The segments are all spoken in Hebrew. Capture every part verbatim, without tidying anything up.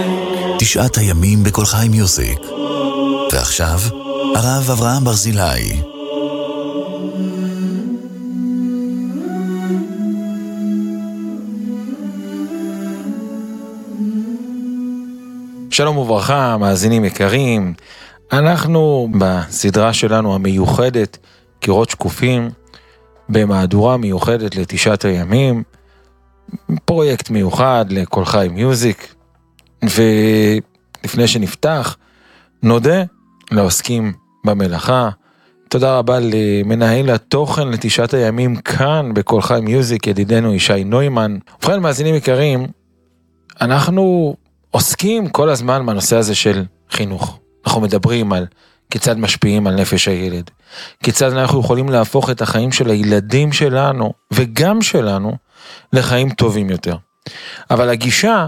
תשעת הימים בכל חי מיוזיק. ועכשיו, הרב אברהם ברזילי. שלום וברכה, מאזינים יקרים. אנחנו בסדרה שלנו המיוחדת, קירות שקופים, במהדורה מיוחדת לתשעת הימים, פרויקט מיוחד לכל חי מיוזיק. ולפני שנפתח, נודה לעוסקים במלאכה. תודה רבה למנהל התוכן לתשעת הימים כאן בכל חי מיוזיק, ידידנו ישי נוימן. ובכן, מאזינים יקרים, אנחנו עוסקים כל הזמן בנושא הזה של חינוך. אנחנו מדברים על כיצד משפיעים על נפש הילד, כיצד אנחנו יכולים להפוך את החיים של הילדים שלנו וגם שלנו לחיים טובים יותר. אבל הגישה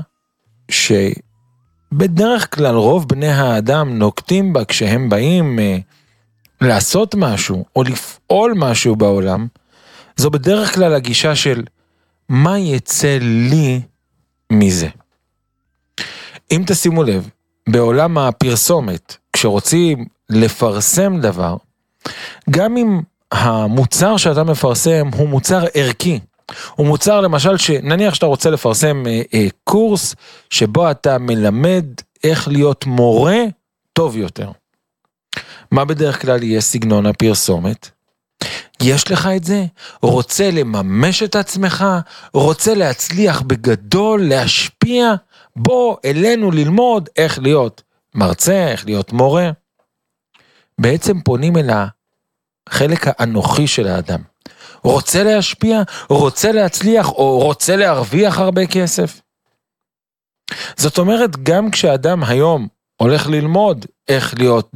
שבדרך כלל רוב בני האדם נוקטים בה כשהם באים אה, לעשות משהו או לפעול משהו בעולם, זו בדרך כלל הגישה של מה יצא לי מזה. אם תשימו לב, בעולם הפרסומת, כשרוצים לפרסם דבר, גם אם המוצר שאתה מפרסם הוא מוצר ערכי, הוא מוצר למשל שנניח שאתה רוצה לפרסם אה, אה, קורס שבו אתה מלמד איך להיות מורה טוב יותר. מה בדרך כלל יהיה סגנון הפרסומת? יש לך את זה? רוצה לממש את עצמך? רוצה להצליח בגדול, להשפיע? בוא אלינו ללמוד איך להיות מרצה, איך להיות מורה. בעצם פונים אל החלק האנוכי של האדם. רוצה להשפיע, רוצה להצליח, או רוצה להרוויח הרבה כסף. זאת אומרת, גם כשאדם היום הולך ללמוד איך להיות